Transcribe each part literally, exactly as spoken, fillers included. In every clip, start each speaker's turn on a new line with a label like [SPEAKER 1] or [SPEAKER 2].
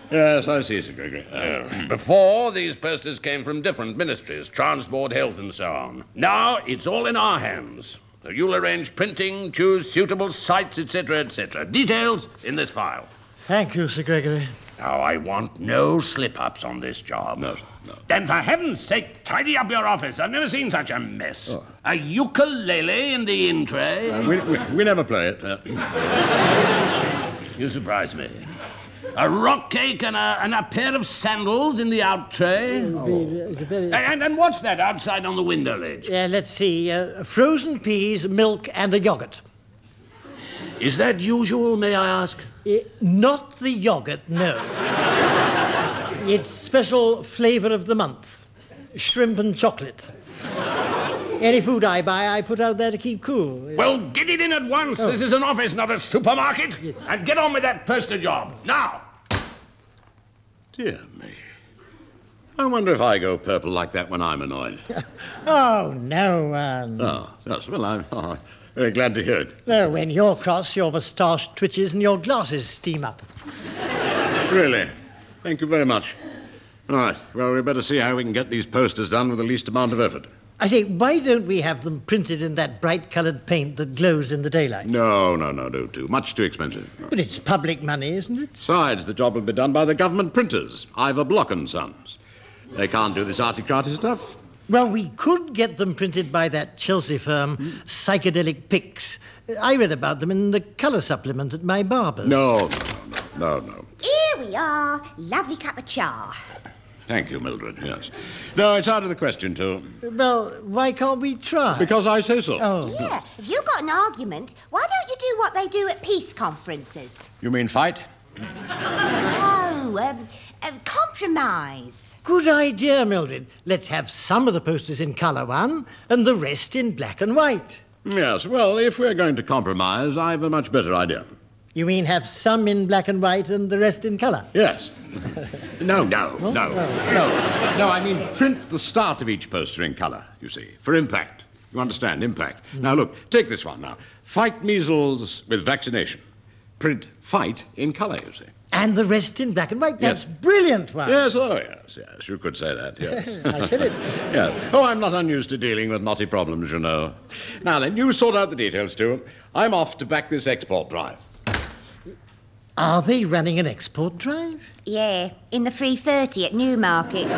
[SPEAKER 1] Yes, I see, Sir Gregory. Uh, before, these posters came from different ministries, transport, health, and so on. Now, it's all in our hands. So you'll arrange printing, choose suitable sites, et cetera, et cetera. Details in this file.
[SPEAKER 2] Thank you, Sir Gregory.
[SPEAKER 1] Now, I want no slip-ups on this job.
[SPEAKER 3] No, no.
[SPEAKER 1] Then, for heaven's sake, tidy up your office. I've never seen such a mess. Oh. A ukulele in the in tray.
[SPEAKER 3] Uh, we, we, we never play it. Uh.
[SPEAKER 1] You surprise me. A rock cake and a, and a pair of sandals in the out tray. Oh. Very... And, and what's that outside on the window ledge?
[SPEAKER 2] Uh, let's see. Uh, frozen peas, milk, and a yoghurt.
[SPEAKER 1] Is that usual, may I ask?
[SPEAKER 2] Uh, not the yoghurt, no. It's special flavour of the month. Shrimp and chocolate. Any food I buy, I put out there to keep cool.
[SPEAKER 1] Well, get it in at once. Oh. This is an office, not a supermarket. Yes. And get on with that poster job, now.
[SPEAKER 3] Dear me. I wonder if I go purple like that when I'm annoyed.
[SPEAKER 2] Oh, no. Um...
[SPEAKER 3] Oh, yes, well, I'm oh, very glad to hear it.
[SPEAKER 2] No, when you're cross, your moustache twitches and your glasses steam up.
[SPEAKER 3] Really? Thank you very much. All right, well, we'd better see how we can get these posters done with the least amount of effort.
[SPEAKER 2] I say, why don't we have them printed in that bright-coloured paint that glows in the daylight?
[SPEAKER 3] No, no, no, no, too. Much too expensive. No.
[SPEAKER 2] But it's public money, isn't it?
[SPEAKER 3] Besides, the job will be done by the government printers, Ivor Block and Sons. They can't do this arty-crafty stuff.
[SPEAKER 2] Well, we could get them printed by that Chelsea firm, hmm? Psychedelic Pics. I read about them in the colour supplement at my barber's.
[SPEAKER 3] No, no, no, no.
[SPEAKER 4] Here we are. Lovely cup of char.
[SPEAKER 3] Thank you, Mildred, yes. No, it's out of the question, too.
[SPEAKER 2] Well, why can't we try?
[SPEAKER 3] Because I say so.
[SPEAKER 2] Oh.
[SPEAKER 4] Yeah, if you've got an argument, why don't you do what they do at peace conferences?
[SPEAKER 3] You mean fight?
[SPEAKER 4] No, um, uh, compromise.
[SPEAKER 2] Good idea, Mildred. Let's have some of the posters in colour one and the rest in black and white.
[SPEAKER 3] Yes, well, if we're going to compromise, I have a much better idea.
[SPEAKER 2] You mean have some in black and white and the rest in colour?
[SPEAKER 3] Yes. No, no, oh, no, oh. no. No, I mean print the start of each poster in colour, you see, for impact. You understand, impact. Mm. Now, look, take this one now. Fight measles with vaccination. Print fight in colour, you see.
[SPEAKER 2] And the rest in black and white. That's
[SPEAKER 3] yes.
[SPEAKER 2] brilliant one.
[SPEAKER 3] Yes, oh, yes, yes. You could say that, yes.
[SPEAKER 2] I said it.
[SPEAKER 3] Yes. Oh, I'm not unused to dealing with knotty problems, you know. Now then, you sort out the details, too. I'm off to back this export drive.
[SPEAKER 2] Are they running an export drive?
[SPEAKER 4] Yeah, in the three thirty at Newmarket.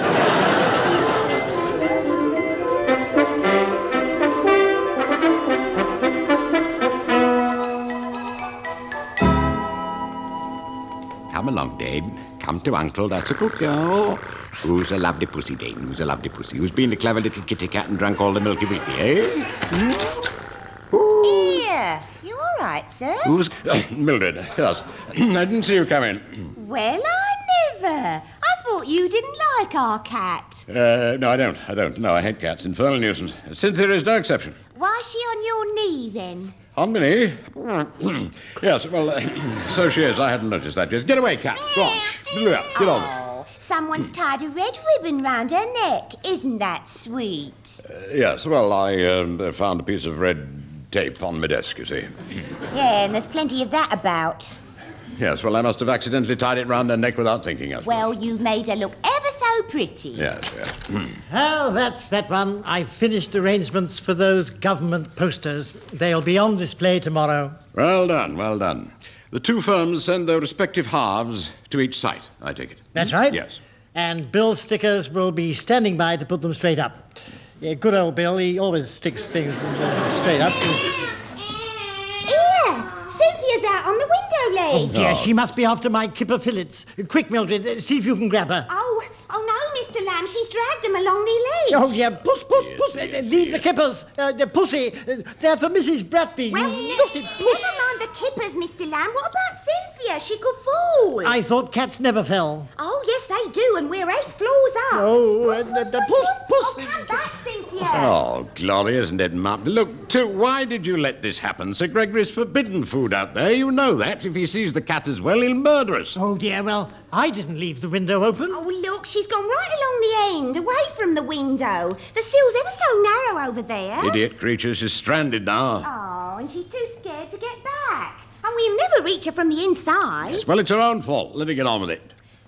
[SPEAKER 3] Come along, Dade. Come to Uncle, that's a good girl. Who's a lovely pussy, Dade? Who's a lovely pussy? Who's been a clever little kitty cat and drunk all the milky wilky, eh? Hmm?
[SPEAKER 4] Here, you all right, sir?
[SPEAKER 3] Who's... Uh, Mildred, yes. I didn't see you come in.
[SPEAKER 4] Well, I never. I thought you didn't like our cat.
[SPEAKER 3] Uh, no, I don't. I don't. No, I hate cats. Infernal nuisance. Cynthia is no exception.
[SPEAKER 4] Why's she on your knee, then?
[SPEAKER 3] On my knee? Yes, well, uh, so she is. I hadn't noticed that yet. Get away, cat. Go on. Get
[SPEAKER 4] oh,
[SPEAKER 3] on.
[SPEAKER 4] Someone's tied a red ribbon round her neck. Isn't that sweet?
[SPEAKER 3] Uh, yes, well, I um, found a piece of red tape on my desk, you see.
[SPEAKER 4] Yeah, and there's plenty of that about.
[SPEAKER 3] Yes, well, I must have accidentally tied it round her neck without thinking of it.
[SPEAKER 4] Well, you've made her look ever so pretty.
[SPEAKER 3] Yes, yes.
[SPEAKER 2] Well, that's that one. I've finished arrangements for those government posters. They'll be on display tomorrow.
[SPEAKER 3] Well done, well done. The two firms send their respective halves to each site, I take it.
[SPEAKER 2] That's right.
[SPEAKER 3] Yes.
[SPEAKER 2] And Bill's stickers will be standing by to put them straight up. Yeah, good old Bill, he always sticks things straight up.
[SPEAKER 4] Here, Cynthia's out on the window ledge.
[SPEAKER 2] Oh, dear, she must be after my kipper fillets. Quick, Mildred, see if you can grab her.
[SPEAKER 4] Oh, oh no, Mister Lamb, she's dragged them along the ledge.
[SPEAKER 2] Oh, yeah, puss, puss, puss, uh, leave the kippers. Uh, the pussy, uh, they're for Missus Bratby.
[SPEAKER 4] Well,
[SPEAKER 2] you
[SPEAKER 4] n-
[SPEAKER 2] naughty puss.
[SPEAKER 4] Never mind the kippers, Mister Lamb. What about Cynthia? She could fall.
[SPEAKER 2] I thought cats never fell.
[SPEAKER 4] Oh, yes, they do, and we're eight floors up.
[SPEAKER 2] Oh, and the, the puss, puss.
[SPEAKER 4] Oh, come back, Cynthia.
[SPEAKER 3] Oh, glory, isn't it, Mum? Look, too, why did you let this happen? Sir Gregory's forbidden food out there. You know that. If he sees the cat as well, he'll murder us.
[SPEAKER 2] Oh, dear, well, I didn't leave the window open.
[SPEAKER 4] Oh, look, she's gone right along the end, away from the window. The sill's ever so narrow over there.
[SPEAKER 3] Idiot creature, she's stranded now.
[SPEAKER 4] Oh, and she's too scared to get back. And we'll never reach her from the inside.
[SPEAKER 3] Yes, well, it's her own fault. Let her get on with it.